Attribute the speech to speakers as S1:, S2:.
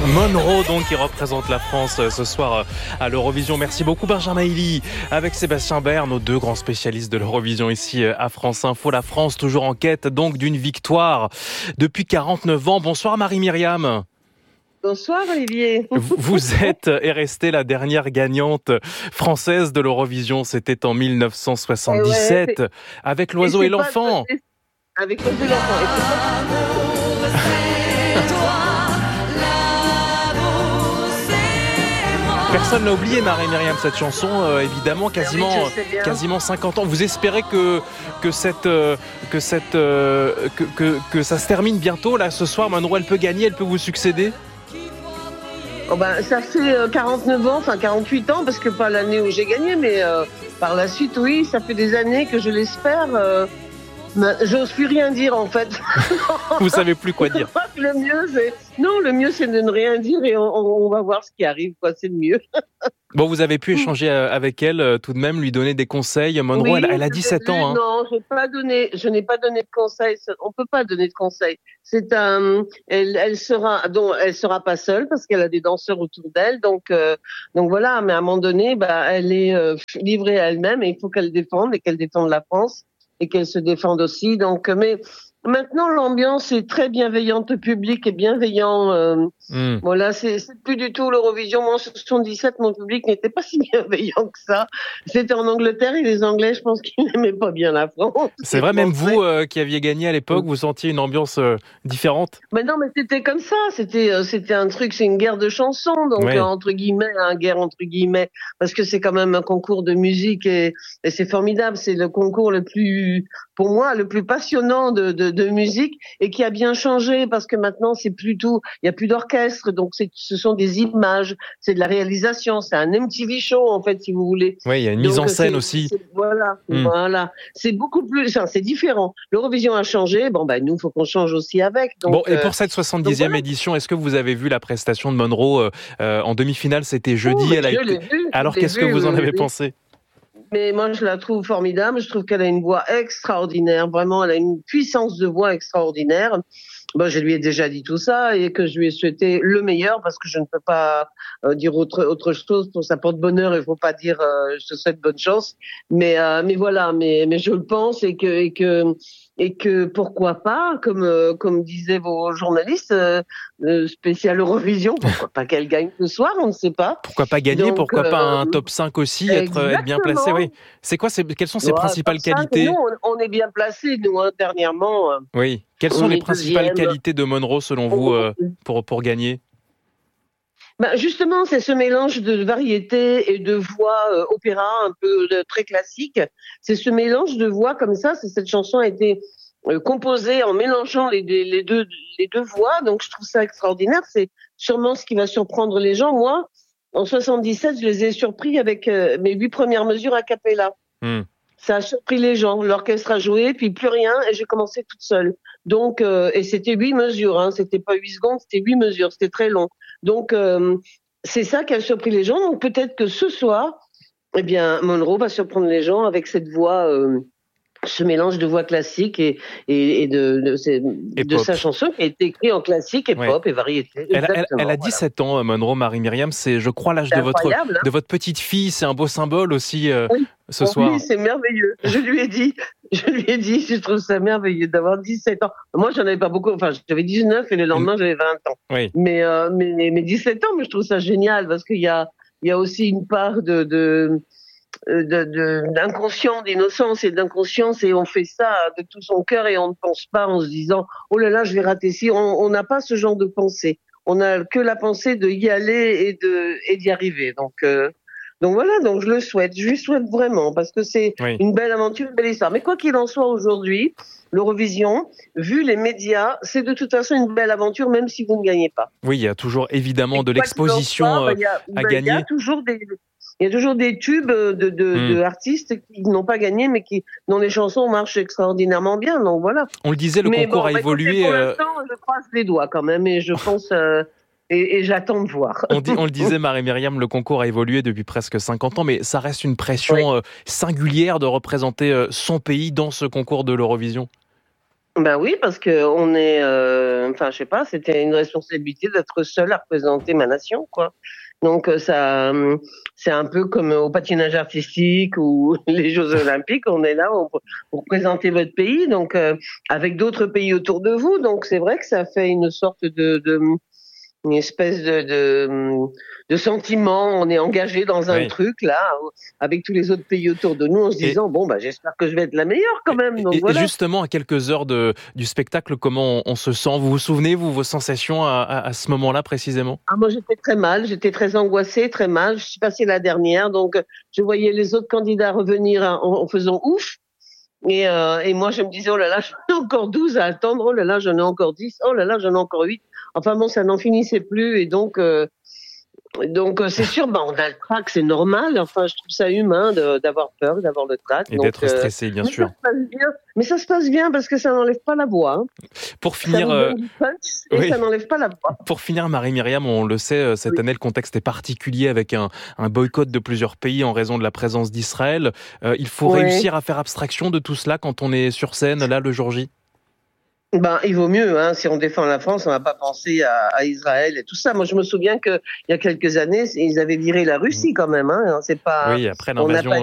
S1: Monroe donc qui représente la France ce soir à l'Eurovision. Merci beaucoup Benjamin Hilly avec Sébastien Bert, nos deux grands spécialistes de l'Eurovision ici à France Info. La France toujours en quête donc d'une victoire depuis 49 ans. Bonsoir Marie-Myriam.
S2: Bonsoir Olivier.
S1: Vous êtes et restez la dernière gagnante française de l'Eurovision. C'était en 1977 avec L'Oiseau et l'Enfant.
S2: Avec L'Oiseau et l'Enfant.
S1: Personne n'a oublié Marie-Myriam cette chanson, évidemment, quasiment 50 ans. Vous espérez que ça se termine bientôt là ce soir. Monroe, elle peut gagner, elle peut vous succéder?
S2: Ça fait 49 ans, enfin 48 ans, parce que pas l'année où j'ai gagné, mais par la suite, oui, ça fait des années que je l'espère. J'ose plus rien dire en fait.
S1: Vous savez plus quoi dire.
S2: Le mieux c'est de ne rien dire et on va voir ce qui arrive, quoi. C'est le mieux.
S1: Bon, vous avez pu échanger avec elle tout de même, lui donner des conseils. Monroe, oui, elle a 17 ans.
S2: Non, je n'ai pas donné de conseils. On peut pas donner de conseils. Elle sera pas seule parce qu'elle a des danseurs autour d'elle. Donc voilà. Mais à un moment donné, elle est livrée à elle-même et il faut qu'elle défende et qu'elle défende la France. Et qu'elle se défende aussi. Donc, mais maintenant l'ambiance est très bienveillante, le public est bienveillant. Voilà, c'est plus du tout l'Eurovision. Moi, en 77, mon public n'était pas si bienveillant que ça. C'était en Angleterre et les Anglais, je pense qu'ils n'aimaient pas bien la France.
S1: C'est vrai, même vous qui aviez gagné à l'époque, vous sentiez une ambiance différente?
S2: Mais non, mais c'était comme ça. C'était un truc, c'est une guerre de chansons, donc entre guillemets, guerre entre guillemets, parce que c'est quand même un concours de musique et c'est formidable. C'est le concours pour moi, le plus passionnant de musique et qui a bien changé parce que maintenant c'est il y a plus d'orchestre, donc ce sont des images, c'est de la réalisation, c'est un MTV show en fait si vous voulez.
S1: Oui, il y a une mise en scène aussi.
S2: Voilà, c'est beaucoup plus, c'est différent. L'Eurovision a changé, nous faut qu'on change aussi avec. Donc,
S1: et pour cette 70e édition, est-ce que vous avez vu la prestation de Monroe en demi-finale? C'était jeudi. Alors qu'est-ce que vous en avez pensé?
S2: Mais moi, je la trouve formidable. Je trouve qu'elle a une voix extraordinaire. Vraiment, elle a une puissance de voix extraordinaire. Je lui ai déjà dit tout ça et que je lui ai souhaité le meilleur parce que je ne peux pas dire autre chose pour sa porte-bonheur. Il faut pas dire je te souhaite bonne chance. Mais voilà. Mais je le pense et que pourquoi pas, comme disaient vos journalistes, spécial Eurovision, pourquoi pas qu'elle gagne ce soir, on ne sait pas.
S1: Pourquoi pas gagner, pourquoi pas un top 5 aussi, être bien placé, oui. Quelles sont ses principales qualités?
S2: Nous, on est bien placés, nous, dernièrement.
S1: Oui. Quelles sont les principales qualités de Monroe, selon vous, pour gagner?
S2: Justement, c'est ce mélange de variété et de voix opéra un peu très classique. C'est ce mélange de voix comme ça. Cette chanson a été composée en mélangeant les deux voix. Donc, je trouve ça extraordinaire. C'est sûrement ce qui va surprendre les gens. Moi, en 77, je les ai surpris avec mes 8 premières mesures a cappella. Ça a surpris les gens. L'orchestre a joué, puis plus rien, et j'ai commencé toute seule. Donc, et c'était 8 mesures, c'était pas 8 secondes, c'était 8 mesures, c'était très long. C'est ça qui a surpris les gens. Donc, peut-être que ce soir, Monroe va surprendre les gens avec cette voix, ce mélange de voix classique et de sa chanson qui a été écrite en classique et pop et variété.
S1: Elle a 17 ans, Monroe, Marie-Myriam. C'est, je crois, l'âge de votre petite fille. C'est un beau symbole aussi ce soir.
S2: Oui, c'est merveilleux. Je lui ai dit, je trouve ça merveilleux d'avoir 17 ans. Moi, j'en avais pas beaucoup. Enfin, j'avais 19 et le lendemain, j'avais 20 ans. Oui. Mais 17 ans, mais je trouve ça génial parce qu'il y a aussi une part d'inconscient, d'innocence et d'inconscience, et on fait ça de tout son cœur et on ne pense pas en se disant oh là là je vais rater ci. On n'a pas ce genre de pensée, on n'a que la pensée de y aller et d'y arriver. Donc voilà, donc je lui souhaite vraiment parce que c'est une belle aventure, une belle histoire. Mais quoi qu'il en soit, aujourd'hui l'Eurovision, vu les médias, c'est de toute façon une belle aventure même si vous ne gagnez pas.
S1: Oui, il y a toujours évidemment de l'exposition à gagner.
S2: Il y a toujours des tubes de artistes qui n'ont pas gagné, mais dont les chansons marchent extraordinairement bien. Donc voilà.
S1: On le disait, le concours a évolué.
S2: Pour l'instant, je croise les doigts quand même, et je pense et j'attends de voir.
S1: On le disait, Marie-Myriam, le concours a évolué depuis presque 50 ans, mais ça reste une pression singulière de représenter son pays dans ce concours de l'Eurovision.
S2: Ben oui, parce que on est, enfin, je sais pas, c'était une responsabilité d'être seul à représenter ma nation, quoi. Donc ça, c'est un peu comme au patinage artistique ou les Jeux Olympiques. On est là pour présenter votre pays, donc avec d'autres pays autour de vous. Donc c'est vrai que ça fait une sorte de une espèce de sentiment. On est engagé dans un
S1: Oui.
S2: truc là, avec tous les autres pays autour de nous, en se
S1: Et,
S2: disant bon bah j'espère que je vais être la meilleure quand même. Donc
S1: et
S2: voilà.
S1: justement, à quelques heures du spectacle, comment on se sent? Vous vous souvenez, vous, vos sensations à ce moment-là précisément?
S2: Ah, moi, j'étais très mal, j'étais très angoissée, très mal. Je suis passée la dernière, donc je voyais les autres candidats revenir en faisant ouf. Et moi, je me disais, oh là là, j'en ai encore 12 à attendre, oh là là, j'en ai encore 10, oh là là, j'en ai encore 8. Enfin bon, ça n'en finissait plus. Et donc, c'est sûr, bah, on a le trac, c'est normal. Enfin, je trouve ça humain d'avoir peur, d'avoir le trac.
S1: Et
S2: Donc,
S1: d'être stressé, bien
S2: mais ça
S1: sûr.
S2: se passe bien. Mais ça se passe bien parce que ça n'enlève pas la voix, hein.
S1: Pour
S2: Ça
S1: finir,
S2: vous donne du punch et
S1: oui.
S2: ça n'enlève pas la voix.
S1: Pour finir, Marie-Myriam, on le sait, cette
S2: Oui.
S1: année, le contexte est particulier avec un boycott de plusieurs pays en raison de la présence d'Israël. Il faut
S2: Ouais.
S1: réussir à faire abstraction de tout cela quand on est sur scène, là, le jour J.
S2: Ben, il vaut mieux, hein. Si on défend la France, on va pas penser à Israël et tout ça. Moi, je me souviens que il y a quelques années, ils avaient viré la
S1: Mm.
S2: Russie quand même, hein. C'est pas,
S1: Oui, après
S2: on n'a pas
S1: l'invasion